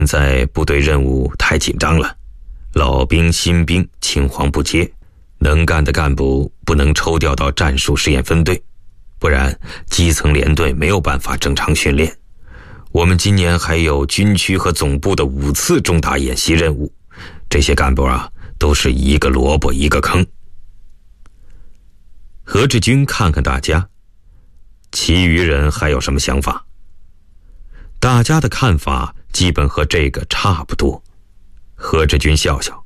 现在部队任务太紧张了，老兵新兵青黄不接，能干的干部不能抽调到战术试验分队，不然基层连队没有办法正常训练。我们今年还有军区和总部的5次重大演习任务，这些干部都是一个萝卜一个坑。何志军看看大家，其余人还有什么想法？大家的看法基本和这个差不多。何志军笑笑，